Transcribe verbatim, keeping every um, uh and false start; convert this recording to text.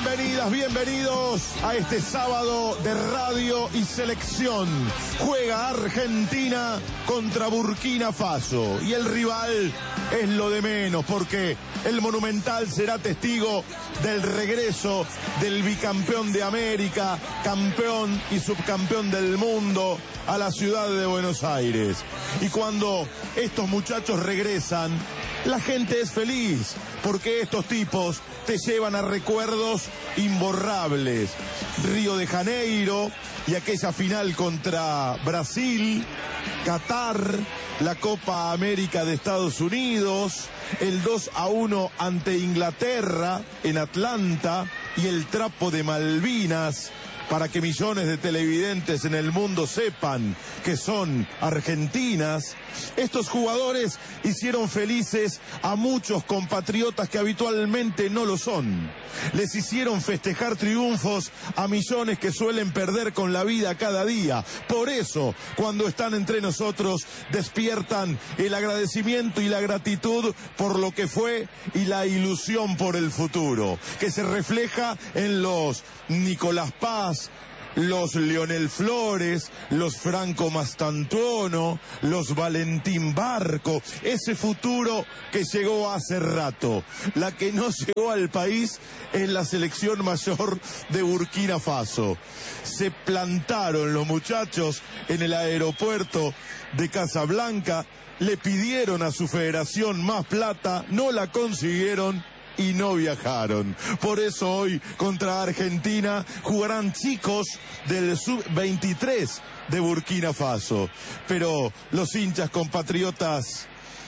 Bienvenidas, bienvenidos a este sábado de radio y selección. Juega Argentina contra Burkina Faso y el rival es lo de menos porque el Monumental será testigo del regreso del bicampeón de América, campeón y subcampeón del mundo a la ciudad de Buenos Aires. Y cuando estos muchachos regresan, la gente es feliz porque estos tipos te llevan a recuerdos imborrables. Río de Janeiro y aquella final contra Brasil, Qatar, la Copa América de Estados Unidos, el dos a uno ante Inglaterra en Atlanta y el trapo de Malvinas, para que millones de televidentes en el mundo sepan que son argentinas. Estos jugadores hicieron felices a muchos compatriotas que habitualmente no lo son. Les hicieron festejar triunfos a millones que suelen perder con la vida cada día. Por eso, cuando están entre nosotros, despiertan el agradecimiento y la gratitud por lo que fue y la ilusión por el futuro, que se refleja en los Nicolás Paz, los Leonel Flores, los Franco Mastantuono, los Valentín Barco, ese futuro que llegó hace rato. La que no llegó al país es la selección mayor de Burkina Faso. Se plantaron los muchachos en el aeropuerto de Casablanca, le pidieron a su federación más plata, no la consiguieron y no viajaron. Por eso hoy contra Argentina jugarán chicos del sub veintitrés de Burkina Faso. Pero los hinchas compatriotas